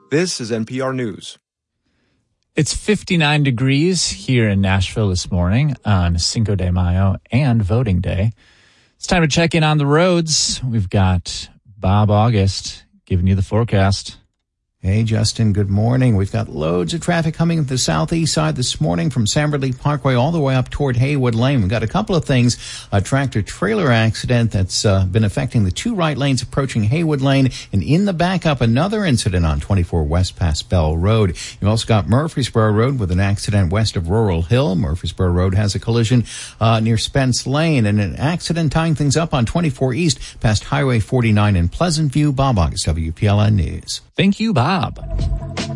This is NPR News. It's 59 degrees here in Nashville this morning on Cinco de Mayo and voting day. It's time to check in on the roads. We've got Bob August giving you the forecast. Hey, Justin, good morning. We've got loads of traffic coming up the southeast side this morning from Samberley Parkway all the way up toward Haywood Lane. We've got a couple of things. A tractor-trailer accident that's been affecting the two right lanes approaching Haywood Lane. And in the backup, another incident on 24 West past Bell Road. You've also got Murfreesboro Road with an accident west of Rural Hill. Murfreesboro Road has a collision near Spence Lane. And an accident tying things up on 24 East past Highway 49 in Pleasant View. Bob August, WPLN News. Thank you, Bob.